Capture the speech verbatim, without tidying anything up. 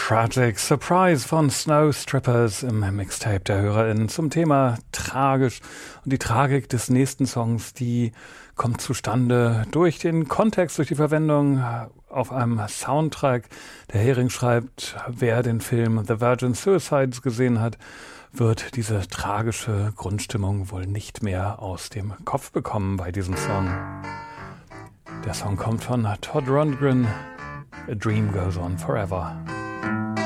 Tragic Surprise von Snow Strippers im Mixtape der HörerInnen zum Thema tragisch. Und die Tragik des nächsten Songs, die kommt zustande durch den Kontext, durch die Verwendung auf einem Soundtrack. Der Hering schreibt, wer den Film The Virgin Suicides gesehen hat, wird diese tragische Grundstimmung wohl nicht mehr aus dem Kopf bekommen bei diesem Song. Der Song kommt von Todd Rundgren. A Dream Goes On Forever.